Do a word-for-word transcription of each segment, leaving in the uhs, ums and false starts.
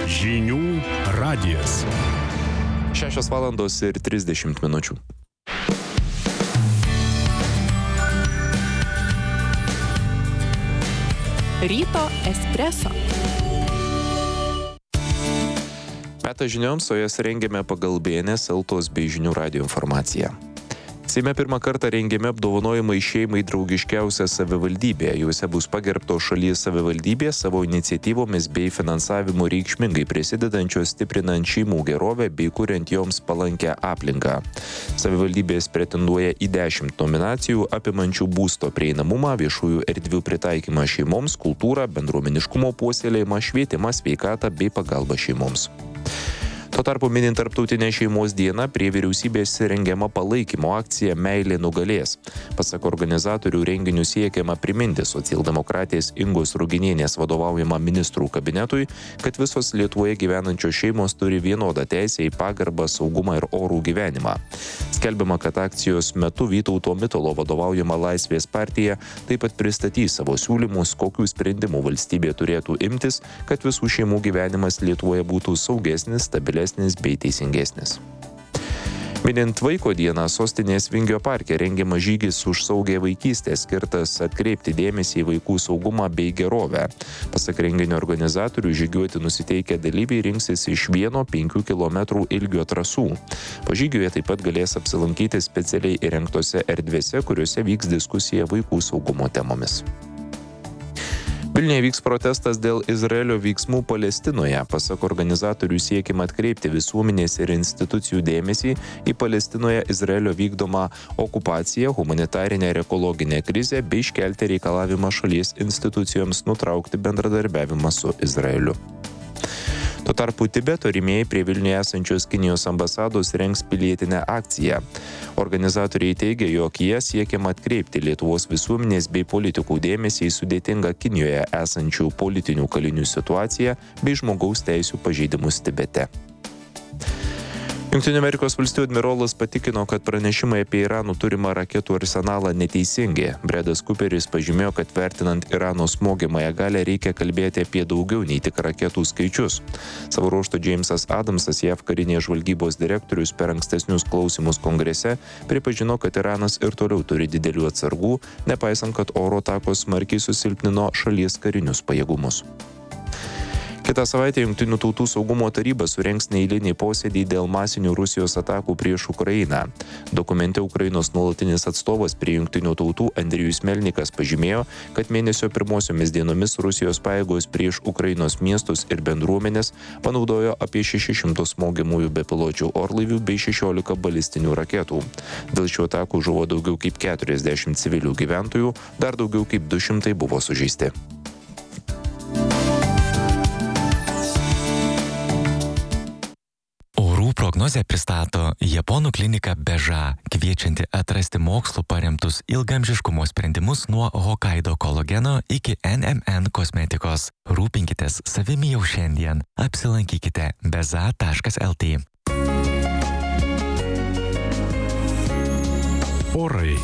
Žinių radijas. šešios valandos ir trisdešimt minučių. Ryto espreso. Metas žinioms, o jas rengiame pagal B N S Eltos bei Žinių radijo informaciją. Seime pirmą kartą rengiami apdovanojimai šeimai draugiškiausia savivaldybė. Juose bus pagerbtos šalies savivaldybės savo iniciatyvomis bei finansavimu reikšmingai prisidedančios stiprinant šeimų gerovę bei kuriant joms palankę aplinką. Savivaldybės pretenduoja į dešimt nominacijų apimančių būsto prieinamumą, viešųjų erdvių pritaikymą šeimoms, kultūrą, bendruomeniškumo puoselėjimą, švietimą, sveikatą bei pagalbą šeimoms. Tuo tarpu minint Tarptautinę šeimos dieną, prie vyriausybės rengiama palaikymo akcija Meilė nugalės. Pasak organizatorių, renginių siekiama priminti socialdemokratės Ingos Ruginienės vadovaujamą ministrų kabinetui, kad visos Lietuvoje gyvenančios šeimos turi vienodą teisę į pagarbą, saugumą ir orų gyvenimą. Skelbiama, kad akcijos metu Vytauto Mitalo vadovaujama Laisvės partija taip pat pristatys savo siūlymus, kokių sprendimų valstybė turėtų imtis, kad visų šeimų gyvenimas Lietuvoje būtų saugesnis, stabilesnis bei teisingesnis. Minint Vaiko dieną, sostinės Vingio parke rengiamas žygis už saugią vaikystę, skirtas atkreipti dėmesį į vaikų saugumą bei gerovę. Pasak renginio organizatorių, žygiuoti nusiteikę dalyviai rinksis iš vieno penkių kilometrų ilgio trasų. Po žygiuje taip pat galės apsilankyti specialiai įrengtose erdvėse, kuriuose vyks diskusija vaikų saugumo temomis. Vilniuje vyks protestas dėl Izraelio veiksmų Palestinoje. Pasak organizatorių siekiama atkreipti visuomenės ir institucijų dėmesį į Palestinoje Izraelio vykdomą okupaciją, humanitarinę ir ekologinę krizę bei iškelti reikalavimą šalies institucijoms nutraukti bendradarbiavimą su Izraeliu. Tuo tarpu Tibeto rėmėjai prie Vilniuje esančios Kinijos ambasados rengs pilietinę akciją. Organizatoriai teigia, jog jie siekiama atkreipti Lietuvos visuomenės bei politikų dėmesį į sudėtingą Kinijoje esančių politinių kalinių situaciją bei žmogaus teisių pažeidimus Tibete. Jungtinių Amerikos valstijų admirolas patikino, kad pranešimai apie Irano turimą raketų arsenalą neteisingi. Bredas Cooperis pažymėjo, kad vertinant Irano smogiamąją galią reikia kalbėti apie daugiau nei tik raketų skaičius. Savo ruožtu Jamesas Adamsas, J A V karinės žvalgybos direktorius, per ankstesnius klausimus kongrese pripažino, kad Iranas ir toliau turi didelių atsargų, nepaisant, kad oro atakos smarkiai susilpnino šalies karinius pajėgumus. Kitą savaitę Jungtinių tautų saugumo taryba surengs neeilinį posėdį dėl masinių Rusijos atakų prieš Ukrainą. Dokumente Ukrainos nuolatinis atstovas prie Jungtinių tautų Andrijus Melnikas pažymėjo, kad mėnesio pirmosiomis dienomis Rusijos pajėgos prieš Ukrainos miestus ir bendruomenės panaudojo apie šešis šimtus smogiamųjų bepiločių orlaivių bei šešiolika balistinių raketų. Dėl šių atakų žuvo daugiau kaip keturiasdešimt civilių gyventojų, dar daugiau kaip du šimtai buvo sužeisti. Prognozę pristato Japonų klinika Beža, kviečianti atrasti mokslu paremtus ilgamžiškumo sprendimus nuo Hokkaido kolageno iki N M N kosmetikos. Rūpinkitės savimi jau šiandien. Apsilankykite beza taškas L T. Orai.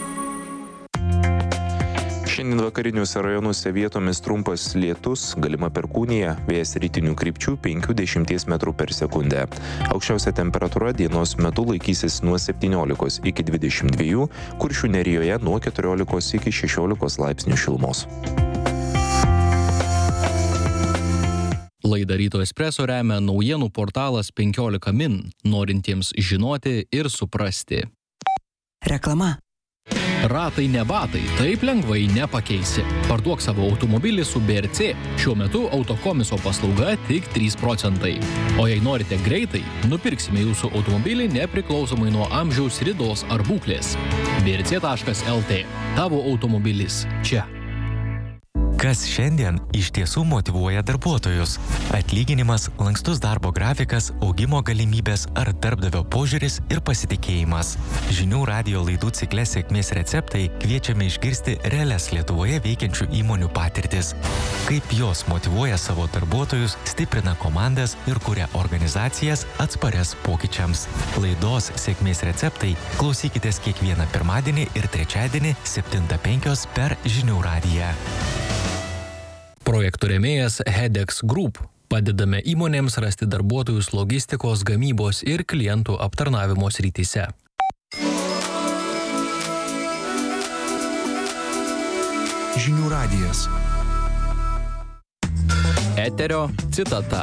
Šiandien vakariniuose rajonuose vietomis trumpas lietus, galima perkūnija, vėjas rytinių krypčių penkių iki dešimties metrų per sekundę. Aukščiausia temperatūra dienos metu laikysis nuo septyniolikos iki dvidešimt dviejų, Kuršių Nerijoje nuo keturiolikos iki šešiolikos laipsnių šilumos. Laidą Ryto espreso remia naujienų portalas penkiolika min, norintiems žinoti ir suprasti. Reklama. Ratai ne batai, taip lengvai nepakeisi. Parduok savo automobilį su B R C. Šiuo metu autokomiso paslauga tik trys procentai. O jei norite greitai, nupirksime jūsų automobilį nepriklausomai nuo amžiaus, ridos ar būklės. B R C taškas L T. Tavo automobilis čia. Kas šiandien iš tiesų motyvuoja darbuotojus? Atlyginimas, lankstus darbo grafikas, augimo galimybės ar darbdavio požiūris ir pasitikėjimas. Žinių radijo laidų cikle Sėkmės receptai kviečiame išgirsti realias Lietuvoje veikiančių įmonių patirtis. Kaip jos motyvuoja savo darbuotojus, stiprina komandas ir kuria organizacijas atsparias pokyčiams. Laidos Sėkmės receptai klausykitės kiekvieną pirmadienį ir trečiadienį septintą penkios per Žinių radiją. Projektų rėmėjas Hedex Group. Padedame įmonėms rasti darbuotojus logistikos, gamybos ir klientų aptarnavimo srityse. Žinių radijas. Eterio citata.